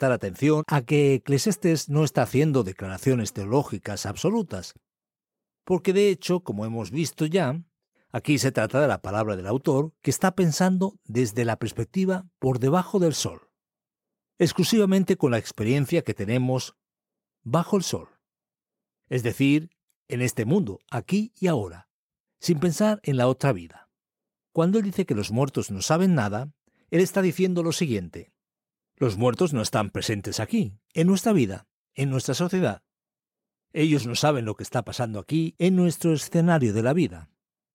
prestar atención a que Eclesiastés no está haciendo declaraciones teológicas absolutas, porque de hecho, como hemos visto ya, aquí se trata de la palabra del autor que está pensando desde la perspectiva por debajo del sol, exclusivamente con la experiencia que tenemos bajo el sol, es decir, en este mundo, aquí y ahora, sin pensar en la otra vida. Cuando él dice que los muertos no saben nada, él está diciendo lo siguiente: los muertos no están presentes aquí, en nuestra vida, en nuestra sociedad. Ellos no saben lo que está pasando aquí, en nuestro escenario de la vida.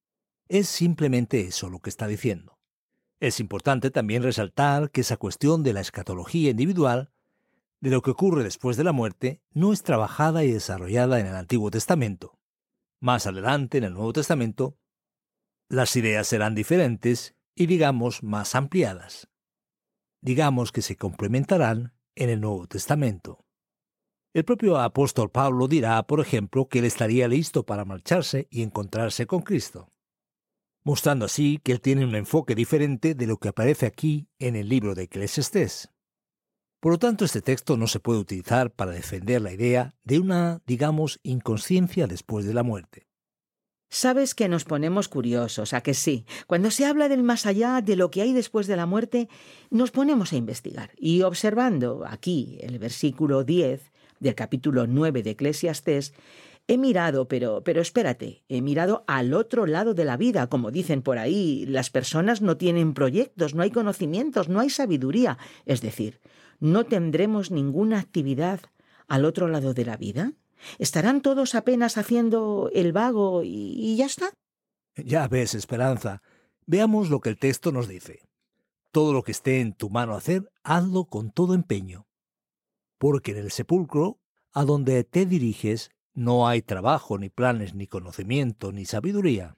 Es simplemente eso lo que está diciendo. Es importante también resaltar que esa cuestión de la escatología individual, de lo que ocurre después de la muerte, no es trabajada y desarrollada en el Antiguo Testamento. Más adelante, en el Nuevo Testamento, las ideas serán diferentes y, digamos, más ampliadas. Digamos que se complementarán en el Nuevo Testamento. El propio apóstol Pablo dirá, por ejemplo, que él estaría listo para marcharse y encontrarse con Cristo, mostrando así que él tiene un enfoque diferente de lo que aparece aquí en el libro de Eclesiastés. Por lo tanto, este texto no se puede utilizar para defender la idea de una, digamos, inconsciencia después de la muerte. Sabes que nos ponemos curiosos, ¿a que sí? Cuando se habla del más allá, de lo que hay después de la muerte, nos ponemos a investigar. Y observando aquí el versículo 10 del capítulo 9 de Eclesiastés, he mirado, pero espérate, he mirado al otro lado de la vida, como dicen por ahí. Las personas no tienen proyectos, no hay conocimientos, no hay sabiduría. Es decir, ¿no tendremos ninguna actividad al otro lado de la vida? ¿Estarán todos apenas haciendo el vago y ya está? Ya ves, Esperanza, veamos lo que el texto nos dice. Todo lo que esté en tu mano hacer, hazlo con todo empeño, porque en el sepulcro, a donde te diriges, no hay trabajo, ni planes, ni conocimiento, ni sabiduría.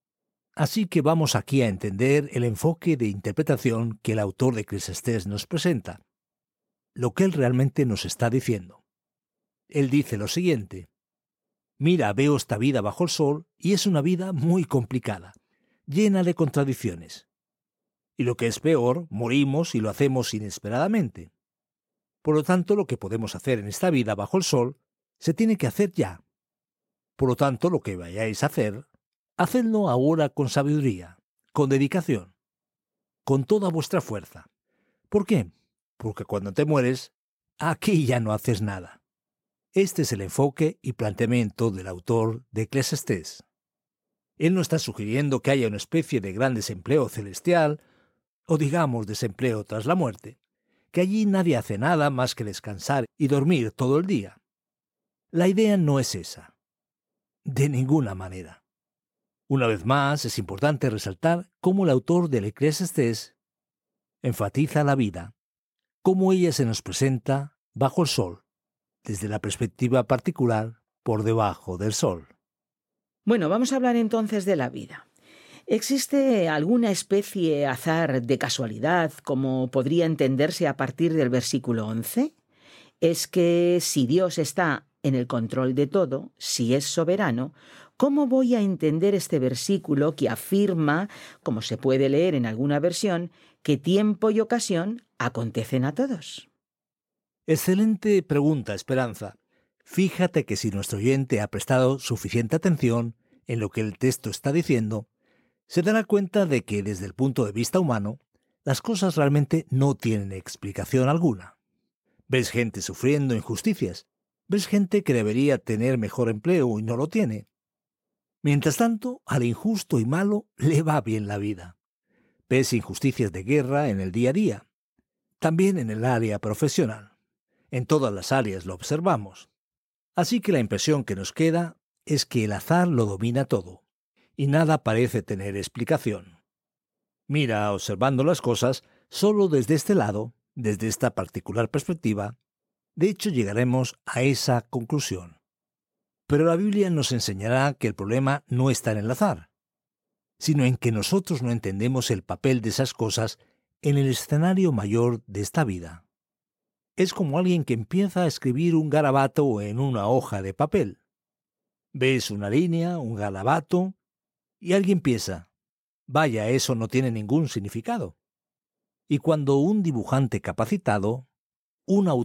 Así que vamos aquí a entender el enfoque de interpretación que el autor de Eclesiastés nos presenta, lo que él realmente nos está diciendo. Él dice lo siguiente: mira, veo esta vida bajo el sol y es una vida muy complicada, llena de contradicciones. Y lo que es peor, morimos y lo hacemos inesperadamente. Por lo tanto, lo que podemos hacer en esta vida bajo el sol se tiene que hacer ya. Por lo tanto, lo que vayáis a hacer, hacedlo ahora con sabiduría, con dedicación, con toda vuestra fuerza. ¿Por qué? Porque cuando te mueres, aquí ya no haces nada. Este es el enfoque y planteamiento del autor de Eclesiastés. Él no está sugiriendo que haya una especie de gran desempleo celestial, o digamos desempleo tras la muerte, que allí nadie hace nada más que descansar y dormir todo el día. La idea no es esa. De ninguna manera. Una vez más, es importante resaltar cómo el autor del Eclesiastés enfatiza la vida, cómo ella se nos presenta bajo el sol, desde la perspectiva particular por debajo del sol. Bueno, vamos a hablar entonces de la vida. ¿Existe alguna especie azar de casualidad, como podría entenderse a partir del versículo 11? Es que si Dios está en el control de todo, si es soberano, ¿cómo voy a entender este versículo que afirma, como se puede leer en alguna versión, que tiempo y ocasión acontecen a todos? Excelente pregunta, Esperanza. Fíjate que si nuestro oyente ha prestado suficiente atención en lo que el texto está diciendo, se dará cuenta de que desde el punto de vista humano, las cosas realmente no tienen explicación alguna. Ves gente sufriendo injusticias, ves gente que debería tener mejor empleo y no lo tiene. Mientras tanto, al injusto y malo le va bien la vida. Ves injusticias de guerra en el día a día, también en el área profesional. En todas las áreas lo observamos. Así que la impresión que nos queda es que el azar lo domina todo, y nada parece tener explicación. Mira, observando las cosas, solo desde este lado, desde esta particular perspectiva, de hecho llegaremos a esa conclusión. Pero la Biblia nos enseñará que el problema no está en el azar, sino en que nosotros no entendemos el papel de esas cosas en el escenario mayor de esta vida. Es como alguien que empieza a escribir un garabato en una hoja de papel. Ves una línea, un garabato, y alguien piensa: vaya, eso no tiene ningún significado. Y cuando un dibujante capacitado, un